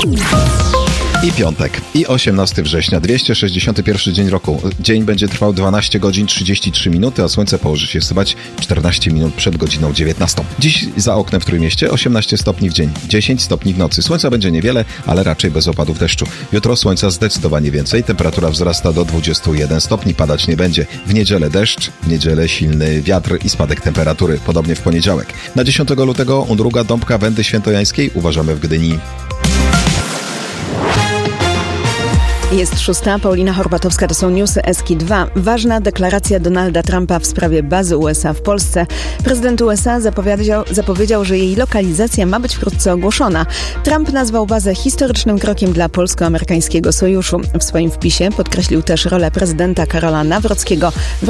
I piątek, i 18 września, 261 dzień roku. Dzień będzie trwał 12 godzin 33 minuty, a słońce położy się wstawać 14 minut przed godziną 19. Dziś za oknem w Trójmieście 18 stopni w dzień, 10 stopni w nocy. Słońca będzie niewiele, ale raczej bez opadów deszczu. Jutro słońca zdecydowanie więcej, temperatura wzrasta do 21 stopni, padać nie będzie. W niedzielę deszcz, w niedzielę silny wiatr i spadek temperatury, podobnie w poniedziałek. Na 10 lutego udruga Dąbka Wędy Świętojańskiej uważamy w Gdyni. Jest 6. Paulina Horbatowska, to są newsy Eski 2. Ważna deklaracja Donalda Trumpa w sprawie bazy USA w Polsce. Prezydent USA zapowiedział, że jej lokalizacja ma być wkrótce ogłoszona. Trump nazwał bazę historycznym krokiem dla polsko-amerykańskiego sojuszu. W swoim wpisie podkreślił też rolę prezydenta Karola Nawrockiego w